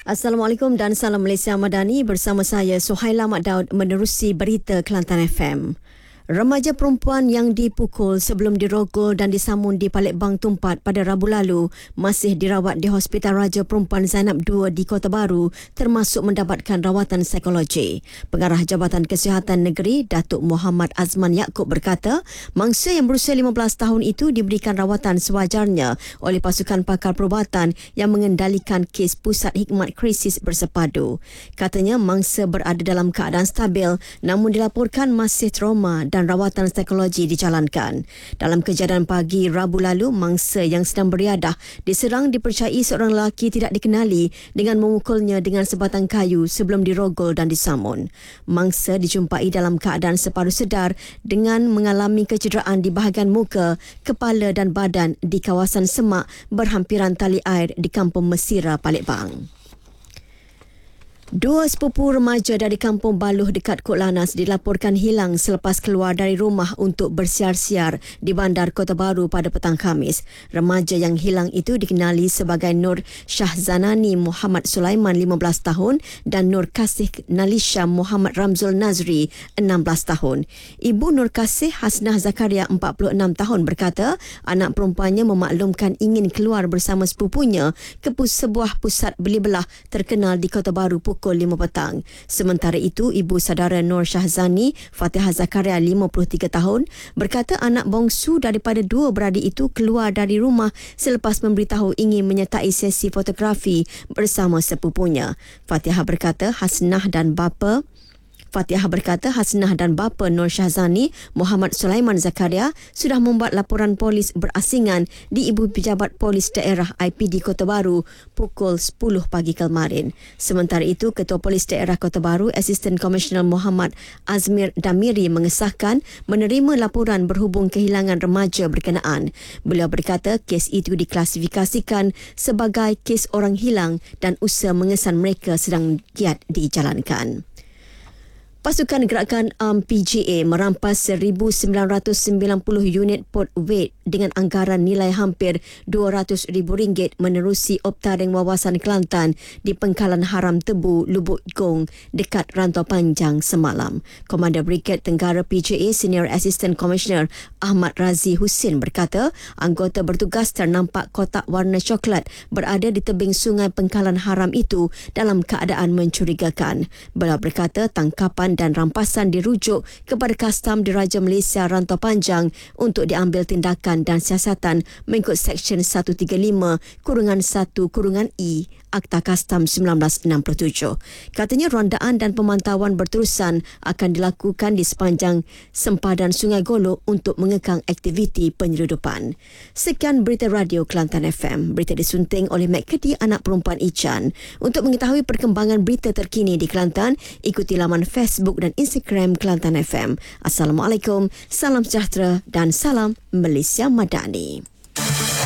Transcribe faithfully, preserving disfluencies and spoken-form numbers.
Assalamualaikum dan salam Malaysia Madani, bersama saya Suhaila Mat Daud menerusi berita Kelantan F M. Remaja perempuan yang dipukul sebelum dirogol dan disamun di Palembang Tumpat pada Rabu lalu masih dirawat di Hospital Raja Perempuan Zainab dua di Kota Baru, termasuk mendapatkan rawatan psikologi. Pengarah Jabatan Kesihatan Negeri Datuk Muhammad Azman Yaakob berkata, mangsa yang berusia lima belas tahun itu diberikan rawatan sewajarnya oleh pasukan pakar perubatan yang mengendalikan kes Pusat Hikmat Krisis Bersepadu. Katanya mangsa berada dalam keadaan stabil namun dilaporkan masih trauma dan rawatan psikologi dijalankan. Dalam kejadian pagi Rabu lalu, mangsa yang sedang beriadah diserang dipercayai seorang lelaki tidak dikenali dengan memukulnya dengan sebatang kayu sebelum dirogol dan disamun. Mangsa dijumpai dalam keadaan separuh sedar dengan mengalami kecederaan di bahagian muka, kepala dan badan di kawasan semak berhampiran tali air di Kampung Mesira, Palembang. Dua sepupu remaja dari Kampung Baluh dekat Kok Lanas dilaporkan hilang selepas keluar dari rumah untuk bersiar-siar di bandar Kota Baru pada petang Khamis. Remaja yang hilang itu dikenali sebagai Nur Syahzanani Muhammad Sulaiman lima belas tahun dan Nur Kasih Nalisha Muhammad Ramzul Nazri enam belas tahun. Ibu Nur Kasih Hasnah Zakaria empat puluh enam tahun berkata anak perempuannya memaklumkan ingin keluar bersama sepupunya ke sebuah pusat beli belah terkenal di Kota Baru pukul lima petang. Sementara itu, ibu saudara Nur Syahzani, Fatihah Zakaria lima puluh tiga tahun, berkata anak bongsu daripada dua beradik itu keluar dari rumah selepas memberitahu ingin menyertai sesi fotografi bersama sepupunya. Fatihah berkata Hasnah dan bapa Fatihah berkata Hasnah dan bapa Nur Syahzani, Muhammad Sulaiman Zakaria, sudah membuat laporan polis berasingan di Ibu Pejabat Polis Daerah I P D Kota Baru pukul sepuluh pagi kemarin. Sementara itu, Ketua Polis Daerah Kota Baru, Asisten Komisioner Muhammad Azmir Damiri mengesahkan menerima laporan berhubung kehilangan remaja berkenaan. Beliau berkata kes itu diklasifikasikan sebagai kes orang hilang dan usaha mengesan mereka sedang giat dijalankan. Pasukan Gerakan A M P J A merampas seribu sembilan ratus sembilan puluh unit port weight dengan anggaran nilai hampir dua ratus ribu ringgit menerusi Optaring Wawasan Kelantan di Pengkalan Haram Tebu, Lubuk Gong dekat Rantau Panjang semalam. Komander Brigade Tenggara P J A Senior Assistant Commissioner Ahmad Razi Husin berkata anggota bertugas ternampak kotak warna coklat berada di tebing sungai Pengkalan Haram itu dalam keadaan mencurigakan. Beliau berkata tangkapan dan rampasan dirujuk kepada Kastam Diraja Malaysia Rantau Panjang untuk diambil tindakan dan siasatan mengikut Seksyen seratus tiga puluh lima kurungan satu kurungan I Akta Kastam seribu sembilan ratus enam puluh tujuh. Katanya rondaan dan pemantauan berterusan akan dilakukan di sepanjang sempadan Sungai Golok untuk mengekang aktiviti penyeludupan. Sekian berita radio Kelantan F M. Berita disunting oleh Mek Kedi anak perempuan Ichan. Untuk mengetahui perkembangan berita terkini di Kelantan, ikuti laman Facebook dan Instagram Kelantan F M. Assalamualaikum, salam sejahtera dan salam Malaysia Madani.